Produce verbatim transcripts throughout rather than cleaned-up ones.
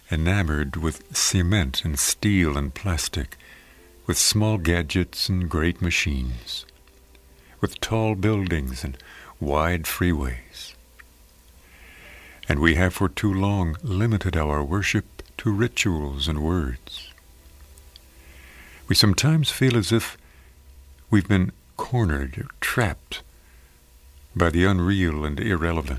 enamored with cement and steel and plastic, with small gadgets and great machines, with tall buildings and wide freeways. And we have for too long limited our worship to rituals and words. We sometimes feel as if we've been cornered or trapped by the unreal and irrelevant.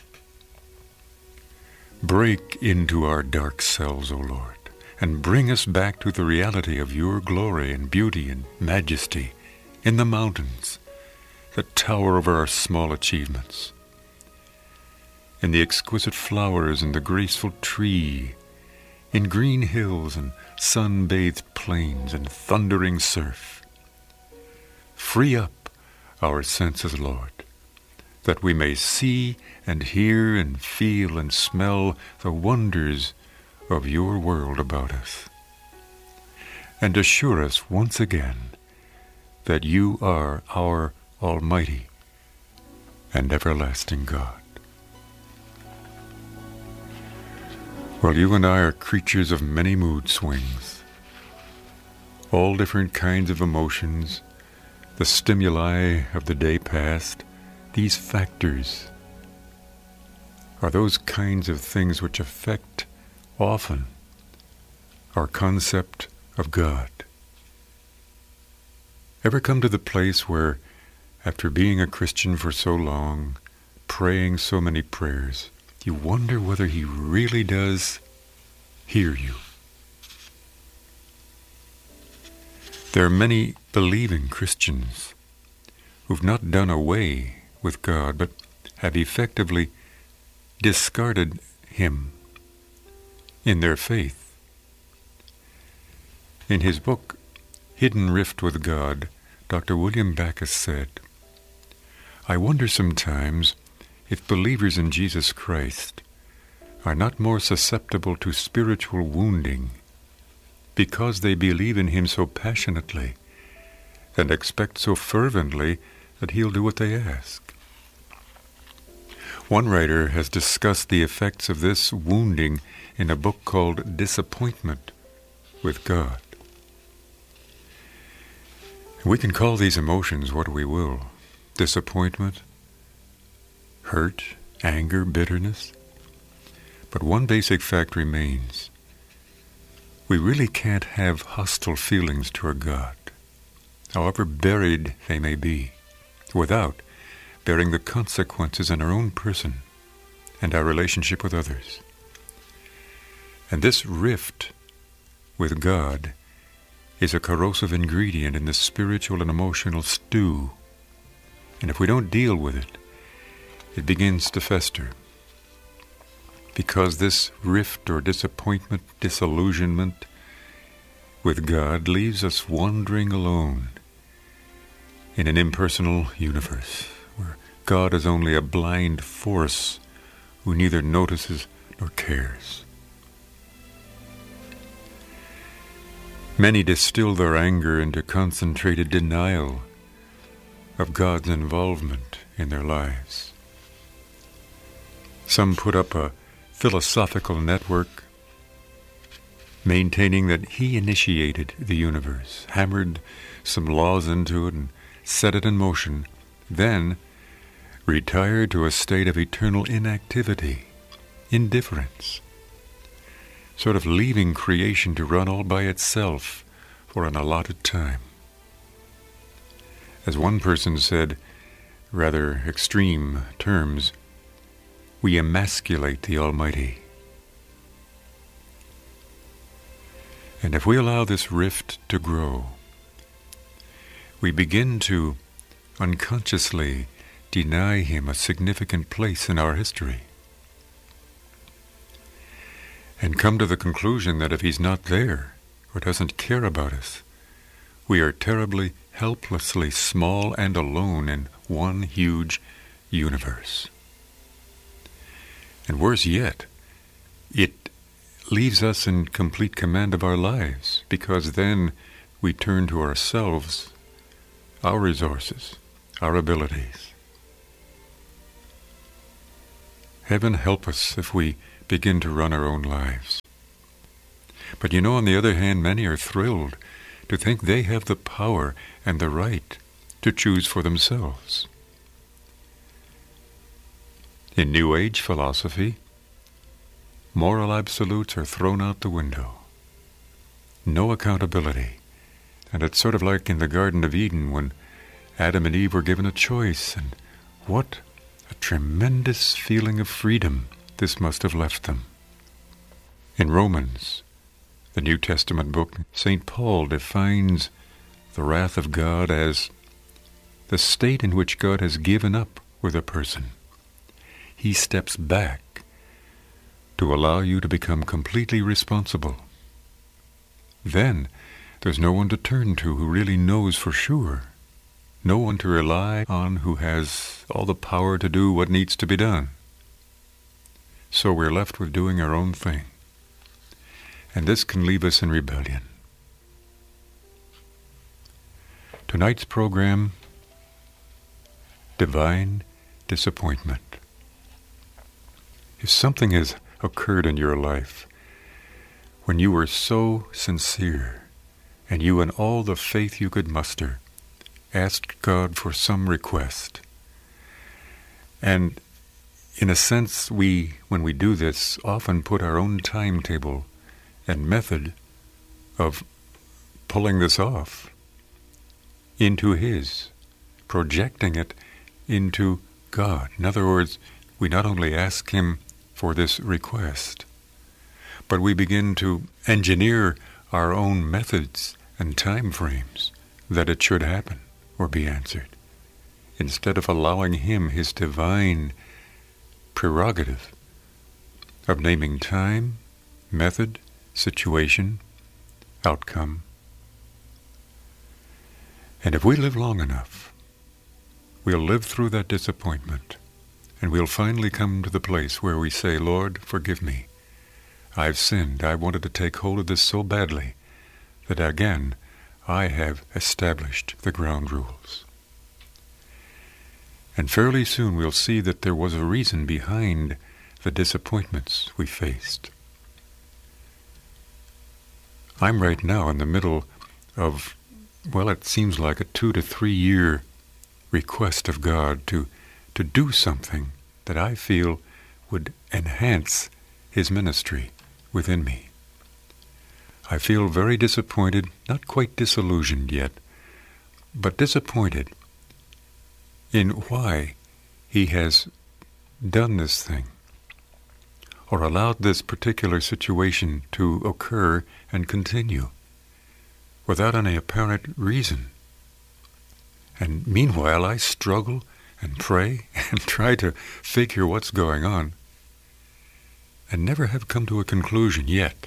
Break into our dark cells, O Lord, and bring us back to the reality of your glory and beauty and majesty in the mountains that tower over our small achievements, in the exquisite flowers and the graceful tree, in green hills and sun-bathed plains and thundering surf. Free up our senses, Lord, that we may see and hear and feel and smell the wonders of your world about us. And assure us once again that you are our Almighty and everlasting God. Well, you and I are creatures of many mood swings, all different kinds of emotions, the stimuli of the day past. These factors are those kinds of things which affect often our concept of God. Ever come to the place where, after being a Christian for so long, praying so many prayers, you wonder whether he really does hear you? There are many believing Christians who've not done away with God, but have effectively discarded him in their faith. In his book, Hidden Rift with God, Doctor William Backus said, "I wonder sometimes if believers in Jesus Christ are not more susceptible to spiritual wounding because they believe in him so passionately and expect so fervently that he'll do what they ask." One writer has discussed the effects of this wounding in a book called Disappointment with God. We can call these emotions what we will: disappointment, hurt, anger, bitterness. But one basic fact remains: we really can't have hostile feelings toward God, however buried they may be, without bearing the consequences in our own person and our relationship with others. And this rift with God is a corrosive ingredient in the spiritual and emotional stew. And if we don't deal with it, it begins to fester. Because this rift or disappointment, disillusionment with God leaves us wandering alone in an impersonal universe, where God is only a blind force who neither notices nor cares. Many distill their anger into concentrated denial of God's involvement in their lives. Some put up a philosophical network maintaining that he initiated the universe, hammered some laws into it and set it in motion, then retired to a state of eternal inactivity, indifference, sort of leaving creation to run all by itself for an allotted time. As one person said, rather extreme terms, we emasculate the Almighty. And if we allow this rift to grow, we begin to unconsciously deny him a significant place in our history, and come to the conclusion that if he's not there or doesn't care about us, we are terribly, helplessly small and alone in one huge universe. And worse yet, it leaves us in complete command of our lives, because then we turn to ourselves, our resources, our abilities. Heaven help us if we begin to run our own lives. But you know, on the other hand, many are thrilled to think they have the power and the right to choose for themselves. In New Age philosophy, moral absolutes are thrown out the window. No accountability. And it's sort of like in the Garden of Eden when Adam and Eve were given a choice, and what a tremendous feeling of freedom this must have left them. In Romans, the New Testament book, Saint Paul defines the wrath of God as the state in which God has given up with a person. He steps back to allow you to become completely responsible. Then there's no one to turn to who really knows for sure. No one to rely on who has all the power to do what needs to be done. So we're left with doing our own thing. And this can leave us in rebellion. Tonight's program, Divine Disappointment. If something has occurred in your life when you were so sincere and you, in all the faith you could muster, asked God for some request, and in a sense we, when we do this, often put our own timetable and method of pulling this off into His, projecting it into God. In other words, we not only ask Him for this request, but we begin to engineer our own methods and time frames that it should happen or be answered, instead of allowing Him His divine prerogative of naming time, method, situation, outcome. And if we live long enough, we'll live through that disappointment, and we'll finally come to the place where we say, Lord, forgive me. I've sinned. I wanted to take hold of this so badly that again I have established the ground rules. And fairly soon we'll see that there was a reason behind the disappointments we faced. I'm right now in the middle of, well, it seems like a two to three year request of God to, to do something that I feel would enhance His ministry within me. I feel very disappointed, not quite disillusioned yet, but disappointed in why He has done this thing, or allowed this particular situation to occur and continue without any apparent reason. And meanwhile I struggle and pray and try to figure what's going on, and never have come to a conclusion yet.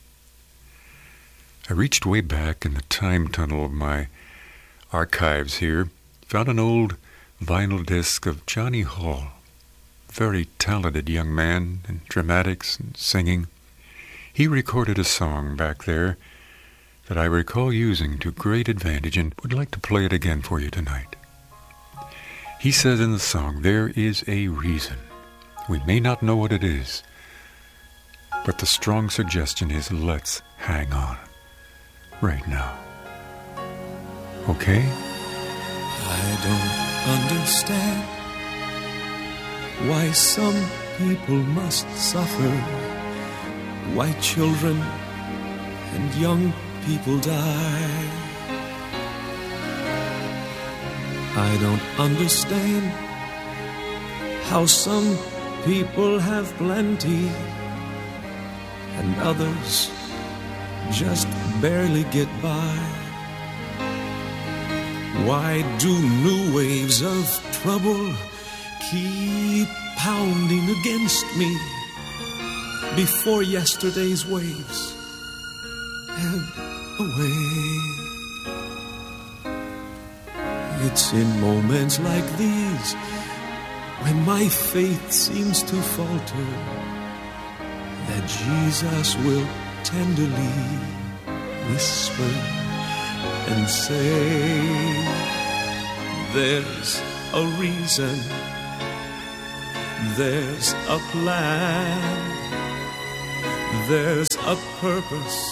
I reached way back in the time tunnel of my archives here, found an old vinyl disc of Johnny Hall, very talented young man in dramatics and singing. He recorded a song back there that I recall using to great advantage and would like to play it again for you tonight. He says in the song, there is a reason. We may not know what it is, but the strong suggestion is let's hang on right now. Okay? I don't understand why some people must suffer, why children and young people die. I don't understand how some people have plenty and others just barely get by. Why do new waves of trouble keep pounding against me before yesterday's waves ebb away? It's in moments like these when my faith seems to falter that Jesus will tenderly whisper and say, there's a reason, there's a plan, there's a purpose